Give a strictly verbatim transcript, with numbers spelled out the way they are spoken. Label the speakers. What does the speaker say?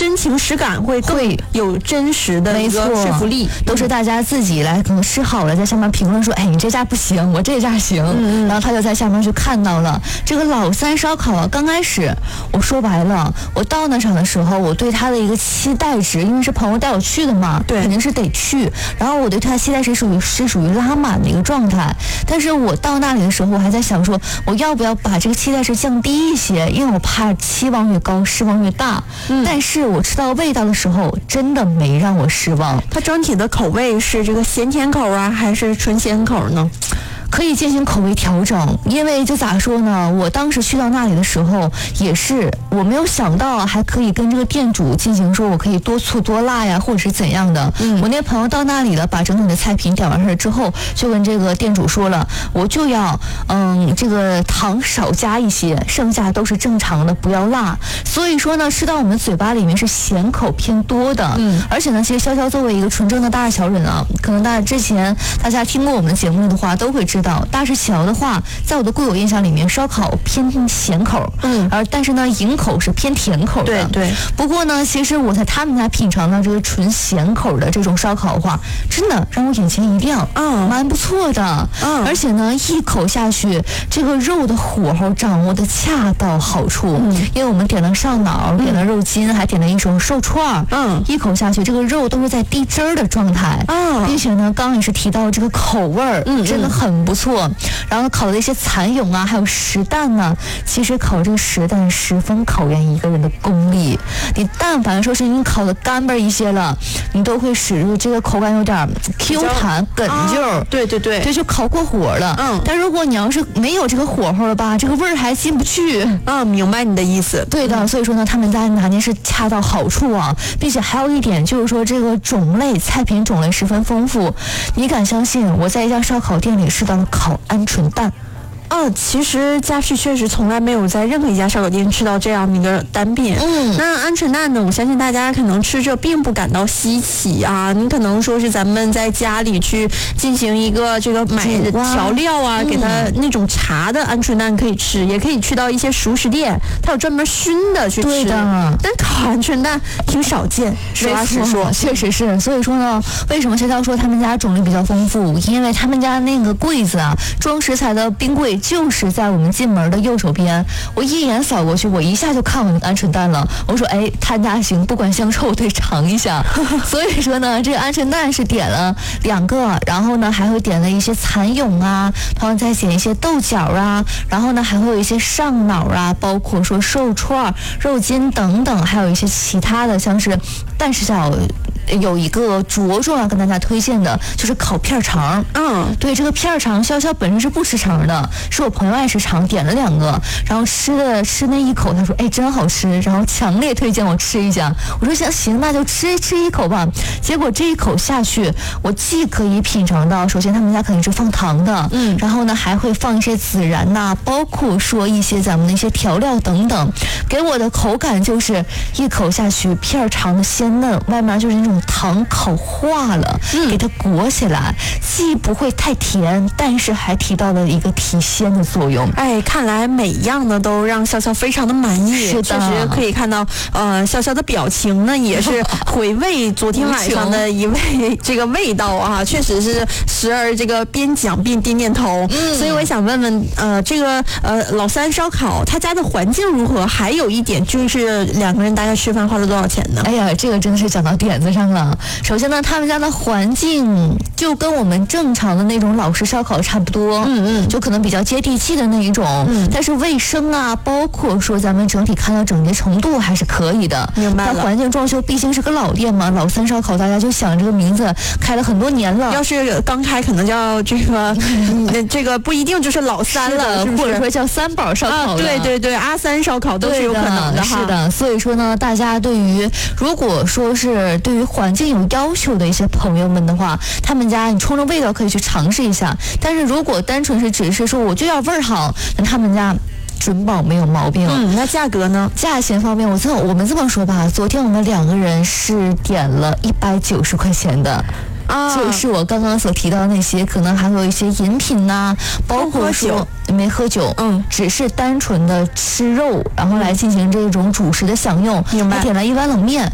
Speaker 1: 真情实感，会更有真实的一个说服力。
Speaker 2: 都是大家自己来可能吃好了，在下面评论说，哎，你这家不行，我这家行。嗯、然后他就在下面就看到了这个老三烧烤啊。刚开始我说白了，我到那场的时候，我对他的一个期待值，因为是朋友带我去的嘛，对，肯定是得去。然后我对他期待值属于是属于拉满的一个状态。但是我到那里的时候，我还在想说，我要不要把这个期待值降低一些，因为我怕期望越高，失望越大。嗯、但是我吃到味道的时候，真的没让我失望。
Speaker 1: 它整体的口味是这个咸甜口啊，还是纯咸口呢？
Speaker 2: 可以进行口味调整，因为就咋说呢，我当时去到那里的时候，也是我没有想到还可以跟这个店主进行说我可以多醋多辣呀，或者是怎样的。嗯，我那朋友到那里了，把整体的菜品点完事之后，就跟这个店主说了，我就要嗯这个糖少加一些，剩下都是正常的，不要辣。所以说呢，吃到我们嘴巴里面是咸口偏多的。嗯，而且呢，其实潇潇作为一个纯正的大石桥人啊，可能大家之前大家听过我们的节目的话，都会知道。大石桥的话，在我的固有印象里面，烧烤偏咸口，嗯，而但是呢，营口是偏甜口的，
Speaker 1: 对对。
Speaker 2: 不过呢，其实我在他们家品尝到这个纯咸口的这种烧烤的话，真的让我眼前一亮，嗯，蛮不错的，嗯，而且呢，一口下去，这个肉的火候掌握的恰到好处，嗯，因为我们点了上脑，点了肉筋，还点了一种瘦串，嗯，一口下去，这个肉都是在滴汁儿的状态，嗯，并且呢，刚刚也是提到这个口味儿，嗯，真的很不错。然后烤的一些蚕蛹啊，还有实蛋呢、啊，其实烤这个实蛋十分考验一个人的功力。你但凡说是你烤的干巴一些了，你都会使入这个口感有点 Q 弹哏劲儿、啊。
Speaker 1: 对对对，
Speaker 2: 这就烤过火了。嗯，但如果你要是没有这个火候了吧，这个味儿还进不去。
Speaker 1: 啊，明白你的意思。
Speaker 2: 对的，所以说呢，他们家拿捏是恰到好处啊，并且还有一点就是说，这个种类菜品种类十分丰富。你敢相信我在一家烧烤店里吃到了烤鹌鹑蛋？
Speaker 1: 哦，其实家旭确实从来没有在任何一家烧烤店吃到这样的一个单品。嗯，那鹌鹑蛋呢？我相信大家可能吃着并不感到稀奇啊。你可能说是咱们在家里去进行一个这个买的调料啊，嗯、给它那种茶的鹌鹑蛋可以吃，也可以去到一些熟食店，它有专门熏的去吃。
Speaker 2: 对的，
Speaker 1: 但烤鹌鹑蛋挺少见，实话实说，
Speaker 2: 确实是。所以说呢，为什么潇潇说他们家种类比较丰富？因为他们家那个柜子啊，装食材的冰柜。就是在我们进门的右手边，我一眼扫过去，我一下就看完鹌鹑蛋了。我说，哎，他家行，不管香臭，我得尝一下。所以说呢，这个鹌鹑蛋是点了两个，然后呢还会点了一些蚕蛹啊，然后再点一些豆角啊，然后呢还会有一些上脑啊，包括说瘦串、肉筋等等，还有一些其他的，像是但是小。有一个着重要跟大家推荐的，就是烤片肠。嗯，对，这个片肠，潇潇本身是不吃肠的，是我朋友爱吃肠，点了两个，然后吃的吃那一口，他说，哎，真好吃，然后强烈推荐我吃一下。我说行行，那就吃吃一口吧。结果这一口下去，我既可以品尝到，首先他们家肯定是放糖的，嗯，然后呢还会放一些孜然呐、啊，包括说一些咱们的一些调料等等，给我的口感就是一口下去，片肠的鲜嫩，外面就是那种。糖烤化了，给它裹起来，既不会太甜，但是还提到了一个提鲜的作用。
Speaker 1: 哎，看来每一样呢都让潇潇非常的满意。
Speaker 2: 是的，
Speaker 1: 确实可以看到，呃，潇潇的表情呢也是回味昨天晚上的一味这个味道啊，确实是时而这个边讲边点点头。嗯，所以我也想问问，呃，这个呃老三烧烤他家的环境如何？还有一点就是两个人大概吃饭花了多少钱呢？
Speaker 2: 哎呀，这个真的是讲到点子上了。首先呢，他们家的环境就跟我们正常的那种老式烧烤差不多，嗯嗯，就可能比较接地气的那一种，嗯，但是卫生啊，包括说咱们整体看到整洁程度还是可以的。
Speaker 1: 明白了。
Speaker 2: 它环境装修毕竟是个老店嘛，老三烧烤，大家就想这个名字开了很多年了。
Speaker 1: 要是刚开，可能叫这个，嗯、这个不一定就是老三了，是是
Speaker 2: 或者说叫三宝烧烤了、啊。
Speaker 1: 对对对，阿三烧烤都是有可能的哈。
Speaker 2: 是的，所以说呢，大家对于如果说是对于环境有要求的一些朋友们的话，他们家你冲着味道可以去尝试一下。但是如果单纯是只是说我就要味儿好，那他们家准保没有毛病。
Speaker 1: 嗯，那价格呢？
Speaker 2: 价钱方面，我这我们这么说吧，昨天我们两个人是点了一百九十块钱的。啊，就是我刚刚所提到的那些，可能还有一些饮品呐、啊，包括说没喝酒，嗯，只是单纯的吃肉，然后来进行这种主食的享用。明白。还点了一碗冷面。